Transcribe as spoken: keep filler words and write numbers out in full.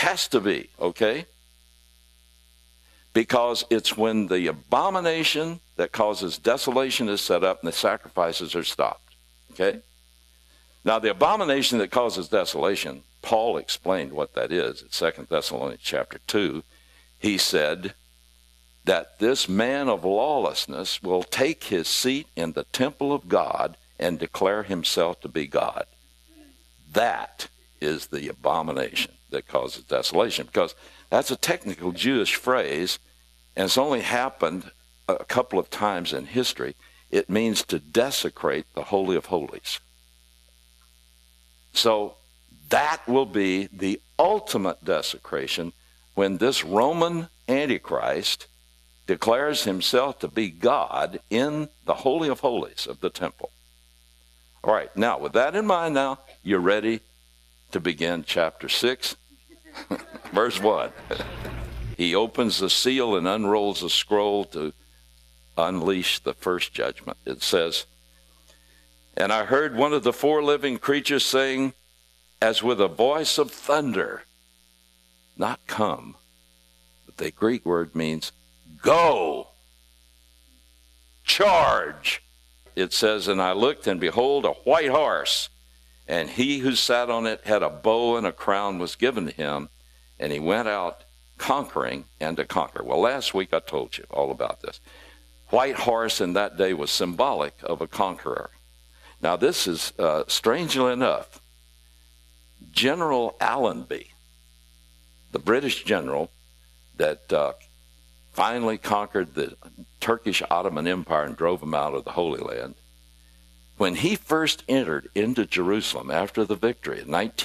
Has to be, okay? Because it's when the abomination that causes desolation is set up and the sacrifices are stopped, okay? Now, the abomination that causes desolation, Paul explained what that is at Second Thessalonians chapter two. He said that this man of lawlessness will take his seat in the temple of God and declare himself to be God. That is the abomination that causes desolation, because that's a technical Jewish phrase, and it's only happened a couple of times in history. It means to desecrate the Holy of Holies. So that will be the ultimate desecration when this Roman Antichrist declares himself to be God in the Holy of Holies of the temple. All right, now with that in mind, now you're ready to begin chapter six, verse one. He opens the seal and unrolls the scroll to unleash the first judgment. It says, "And I heard one of the four living creatures saying, as with a voice of thunder," not come, but the Greek word means go, charge. It says, "And I looked, and behold, a white horse, and he who sat on it had a bow, and a crown was given to him, and he went out conquering and to conquer." Well, last week I told you all about this. White horse in that day was symbolic of a conqueror. Now, this is, uh, strangely enough, General Allenby, the British general that uh, finally conquered the Turkish Ottoman Empire and drove them out of the Holy Land, when he first entered into Jerusalem after the victory in nineteen